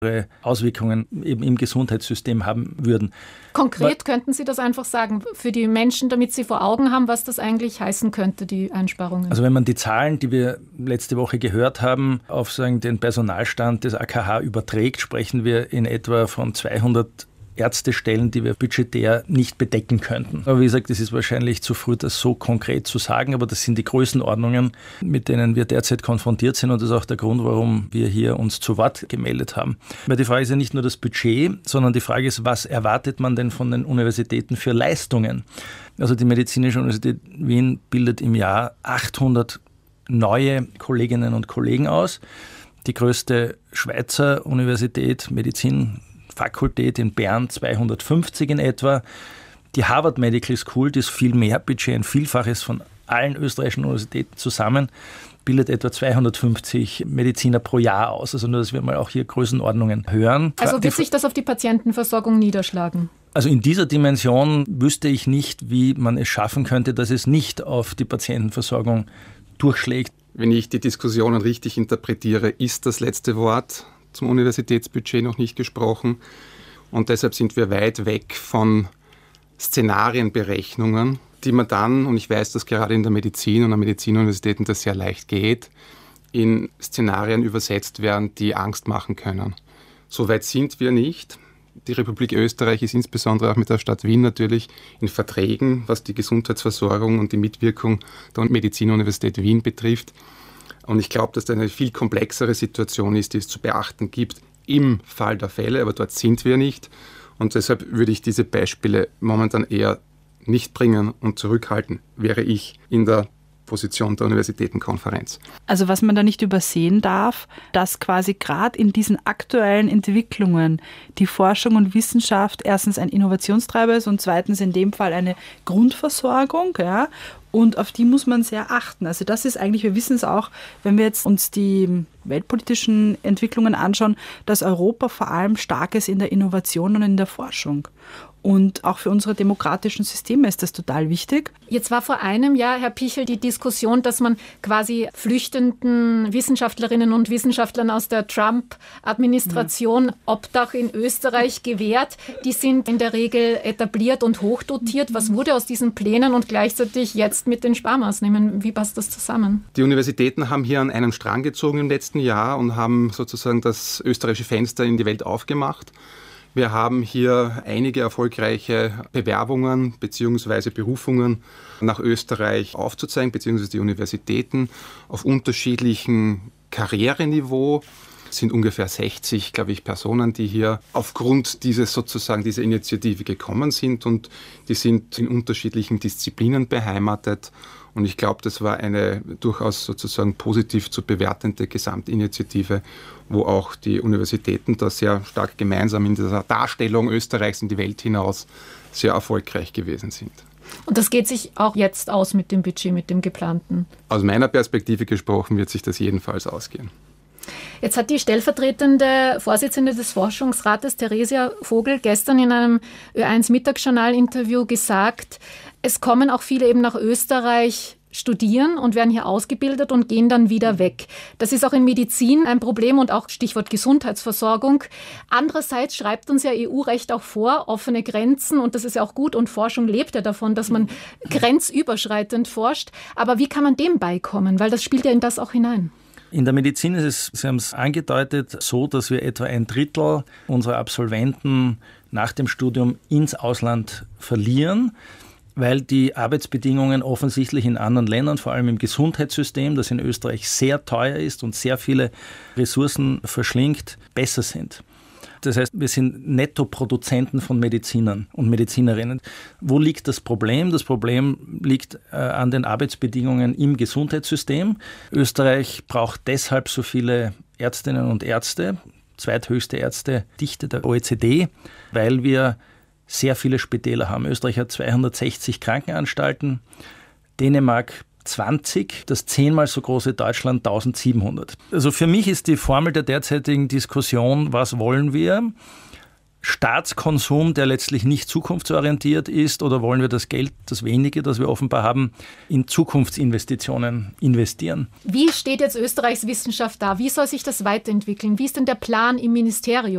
Auswirkungen eben im Gesundheitssystem haben würden. Konkret könnten Sie das einfach sagen, für die Menschen, damit sie vor Augen haben, was das eigentlich heißen könnte, die Einsparungen? Also wenn man die Zahlen, die wir letzte Woche gehört haben, auf den Personalstand des AKH überträgt, sprechen wir in etwa von 200 Ärztestellen, die wir budgetär nicht bedecken könnten. Aber wie gesagt, es ist wahrscheinlich zu früh, das so konkret zu sagen, aber das sind die Größenordnungen, mit denen wir derzeit konfrontiert sind und das ist auch der Grund, warum wir hier uns zu Wort gemeldet haben. Weil die Frage ist ja nicht nur das Budget, sondern die Frage ist, was erwartet man denn von den Universitäten für Leistungen? Also die Medizinische Universität Wien bildet im Jahr 800 neue Kolleginnen und Kollegen aus. Die größte Schweizer Universität, Medizinfakultät in Bern 250 in etwa. Die Harvard Medical School, die ist viel mehr Budget, ein Vielfaches von allen österreichischen Universitäten zusammen, bildet etwa 250 Mediziner pro Jahr aus. Also nur, dass wir mal auch hier Größenordnungen hören. Also wird sich das auf die Patientenversorgung niederschlagen? Also in dieser Dimension wüsste ich nicht, wie man es schaffen könnte, dass es nicht auf die Patientenversorgung durchschlägt. Wenn ich die Diskussionen richtig interpretiere, ist das letzte Wort zum Universitätsbudget noch nicht gesprochen. Und deshalb sind wir weit weg von Szenarienberechnungen, die man dann, und ich weiß, dass gerade in der Medizin und an Medizinuniversitäten das sehr leicht geht, in Szenarien übersetzt werden, die Angst machen können. So weit sind wir nicht. Die Republik Österreich ist insbesondere auch mit der Stadt Wien natürlich in Verträgen, was die Gesundheitsversorgung und die Mitwirkung der Medizinuniversität Wien betrifft. Und ich glaube, dass das eine viel komplexere Situation ist, die es zu beachten gibt im Fall der Fälle, aber dort sind wir nicht. Und deshalb würde ich diese Beispiele momentan eher nicht bringen und zurückhalten, wäre ich in der Position der Universitätenkonferenz. Also was man da nicht übersehen darf, dass quasi gerade in diesen aktuellen Entwicklungen die Forschung und Wissenschaft erstens ein Innovationstreiber ist und zweitens in dem Fall eine Grundversorgung, ja, und auf die muss man sehr achten. Also das ist eigentlich, wir wissen es auch, wenn wir jetzt uns die weltpolitischen Entwicklungen anschauen, dass Europa vor allem stark ist in der Innovation und in der Forschung. Und auch für unsere demokratischen Systeme ist das total wichtig. Jetzt war vor einem Jahr, Herr Pichel, die Diskussion, dass man quasi flüchtenden Wissenschaftlerinnen und Wissenschaftlern aus der Trump-Administration Obdach in Österreich gewährt. Die sind in der Regel etabliert und hochdotiert. Was wurde aus diesen Plänen und gleichzeitig jetzt mit den Sparmaßnahmen? Wie passt das zusammen? Die Universitäten haben hier an einem Strang gezogen im letzten Jahr und haben sozusagen das österreichische Fenster in die Welt aufgemacht. Wir haben hier einige erfolgreiche Bewerbungen bzw. Berufungen nach Österreich aufzuzeigen, beziehungsweise die Universitäten auf unterschiedlichem Karriereniveau. Es sind ungefähr 60, glaube ich, Personen, die hier aufgrund dieser Initiative gekommen sind und die sind in unterschiedlichen Disziplinen beheimatet. Und ich glaube, das war eine durchaus sozusagen positiv zu bewertende Gesamtinitiative, wo auch die Universitäten da sehr stark gemeinsam in dieser Darstellung Österreichs in die Welt hinaus sehr erfolgreich gewesen sind. Und das geht sich auch jetzt aus mit dem Budget, mit dem geplanten? Aus meiner Perspektive gesprochen wird sich das jedenfalls ausgehen. Jetzt hat die stellvertretende Vorsitzende des Forschungsrates, Theresia Vogel, gestern in einem Ö1-Mittagsjournal-Interview gesagt, es kommen auch viele eben nach Österreich studieren und werden hier ausgebildet und gehen dann wieder weg. Das ist auch in Medizin ein Problem und auch Stichwort Gesundheitsversorgung. Andererseits schreibt uns ja EU-Recht auch vor, offene Grenzen, und das ist ja auch gut und Forschung lebt ja davon, dass man grenzüberschreitend forscht. Aber wie kann man dem beikommen? Weil das spielt ja in das auch hinein. In der Medizin ist es, Sie haben es angedeutet, so, dass wir etwa 1/3 unserer Absolventen nach dem Studium ins Ausland verlieren, weil die Arbeitsbedingungen offensichtlich in anderen Ländern, vor allem im Gesundheitssystem, das in Österreich sehr teuer ist und sehr viele Ressourcen verschlingt, besser sind. Das heißt, wir sind Nettoproduzenten von Medizinern und Medizinerinnen. Wo liegt das Problem? Das Problem liegt an den Arbeitsbedingungen im Gesundheitssystem. Österreich braucht deshalb so viele Ärztinnen und Ärzte, zweithöchste Ärztedichte der OECD, weil wir sehr viele Spitäler haben. Österreich hat 260 Krankenanstalten, Dänemark 20, das 10-mal so große Deutschland 1700. Also für mich ist die Formel der derzeitigen Diskussion, was wollen wir? Staatskonsum, der letztlich nicht zukunftsorientiert ist, oder wollen wir das Geld, das wenige, das wir offenbar haben, in Zukunftsinvestitionen investieren? Wie steht jetzt Österreichs Wissenschaft da? Wie soll sich das weiterentwickeln? Wie ist denn der Plan im Ministerium?